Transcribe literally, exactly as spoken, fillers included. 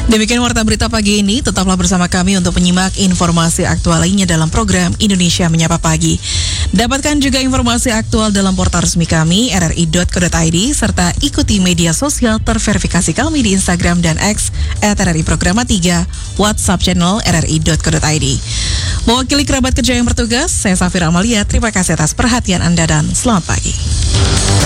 Demikian warta berita pagi ini, tetaplah bersama kami untuk menyimak informasi aktual lainnya dalam program Indonesia Menyapa Pagi. Dapatkan juga informasi aktual dalam portal resmi kami r r i dot co dot i d serta ikuti media sosial terverifikasi kami di Instagram dan X at r r i programa tiga, WhatsApp channel r r i dot co dot i d. Mewakili kerabat kerja yang bertugas, saya Safira Amalia, terima kasih atas perhatian Anda dan selamat pagi.